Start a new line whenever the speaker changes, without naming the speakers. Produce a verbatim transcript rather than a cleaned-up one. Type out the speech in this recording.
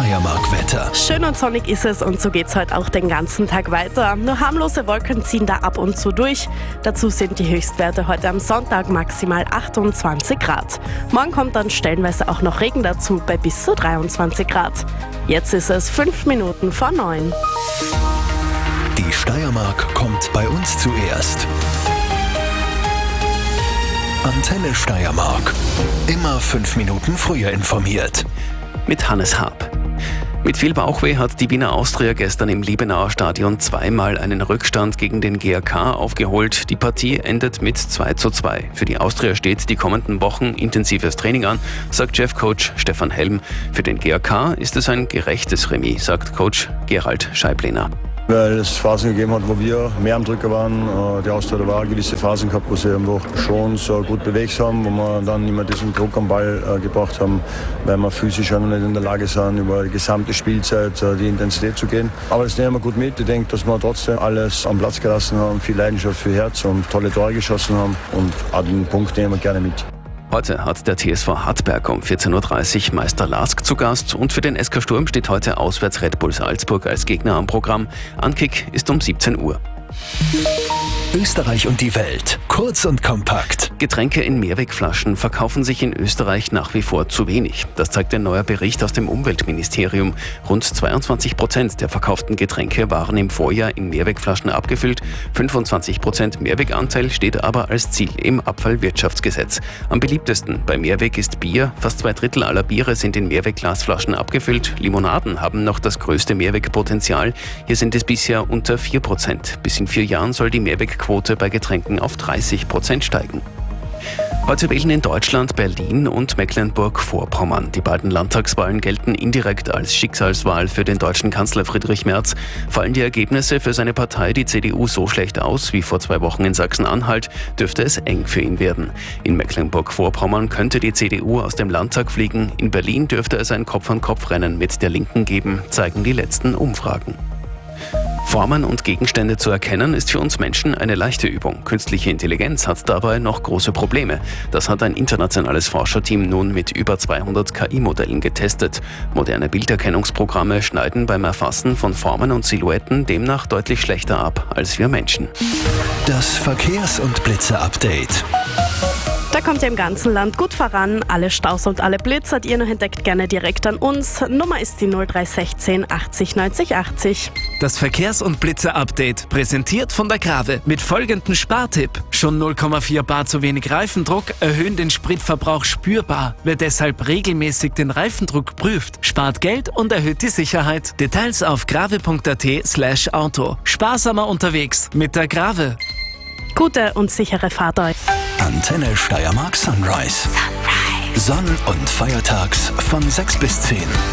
Steiermark-Wetter.
Schön und sonnig ist es und so geht's heute auch den ganzen Tag weiter. Nur harmlose Wolken ziehen da ab und zu durch. Dazu sind die Höchstwerte heute am Sonntag maximal achtundzwanzig Grad. Morgen kommt dann stellenweise auch noch Regen dazu bei bis zu dreiundzwanzig Grad. Jetzt ist es fünf Minuten vor neun.
Die Steiermark kommt bei uns zuerst. Antenne Steiermark. Immer fünf Minuten früher informiert.
Mit Hannes Haab. Mit viel Bauchweh hat die Wiener Austria gestern im Liebenauer Stadion zweimal einen Rückstand gegen den G A K aufgeholt. Die Partie endet mit zwei zu zwei. Für die Austria steht die kommenden Wochen intensives Training an, sagt Chefcoach Stefan Helm. Für den G A K ist es ein gerechtes Remis, sagt Coach Gerald Scheiblener.
Weil es Phasen gegeben hat, wo wir mehr am Drücker waren. Die Austria, da war gewisse Phasen gehabt, wo sie einfach schon so gut bewegt haben, wo wir dann immer diesen Druck am Ball äh, gebracht haben, weil wir physisch auch noch nicht in der Lage sind, über die gesamte Spielzeit äh, die Intensität zu gehen. Aber das nehmen wir gut mit. Ich denke, dass wir trotzdem alles am Platz gelassen haben, viel Leidenschaft, viel Herz und tolle Tore geschossen haben. Und auch den Punkt nehmen wir gerne mit.
Heute hat der T S V Hartberg um vierzehn Uhr dreißig Meister Lask zu Gast und für den S K Sturm steht heute auswärts Red Bull Salzburg als Gegner am Programm. Ankick ist um siebzehn Uhr.
Österreich und die Welt. Kurz und kompakt.
Getränke in Mehrwegflaschen verkaufen sich in Österreich nach wie vor zu wenig. Das zeigt ein neuer Bericht aus dem Umweltministerium. Rund zweiundzwanzig Prozent der verkauften Getränke waren im Vorjahr in Mehrwegflaschen abgefüllt. fünfundzwanzig Prozent Mehrweganteil steht aber als Ziel im Abfallwirtschaftsgesetz. Am beliebtesten bei Mehrweg ist Bier. Fast zwei Drittel aller Biere sind in Mehrwegglasflaschen abgefüllt. Limonaden haben noch das größte Mehrwegpotenzial. Hier sind es bisher unter vier Prozent. Bis in vier Jahren soll die Mehrwegquote bei Getränken auf dreißig Prozent steigen. Heute wählen in Deutschland Berlin und Mecklenburg-Vorpommern. Die beiden Landtagswahlen gelten indirekt als Schicksalswahl für den deutschen Kanzler Friedrich Merz. Fallen die Ergebnisse für seine Partei, die C D U, so schlecht aus wie vor zwei Wochen in Sachsen-Anhalt, dürfte es eng für ihn werden. In Mecklenburg-Vorpommern könnte die C D U aus dem Landtag fliegen. In Berlin dürfte es ein Kopf-an-Kopf-Rennen mit der Linken geben, zeigen die letzten Umfragen. Formen und Gegenstände zu erkennen, ist für uns Menschen eine leichte Übung. Künstliche Intelligenz hat dabei noch große Probleme. Das hat ein internationales Forscherteam nun mit über zweihundert K I-Modellen getestet. Moderne Bilderkennungsprogramme schneiden beim Erfassen von Formen und Silhouetten demnach deutlich schlechter ab als wir Menschen.
Das Verkehrs- und Blitze-Update.
Da kommt ihr im ganzen Land gut voran. Alle Staus und alle Blitzer, die ihr noch entdeckt, gerne direkt an uns. Nummer ist die null drei eins sechs achtzig neunzig achtzig.
Das Verkehrs- und Blitzer-Update, präsentiert von der Grave mit folgendem Spartipp. Schon null Komma vier Bar zu wenig Reifendruck erhöhen den Spritverbrauch spürbar. Wer deshalb regelmäßig den Reifendruck prüft, spart Geld und erhöht die Sicherheit. Details auf grave.at slash Auto. Sparsamer unterwegs mit der Grave.
Gute und sichere Fahrt euch.
Antenne Steiermark Sunrise. Sunrise. Sonn- und feiertags von sechs bis zehn.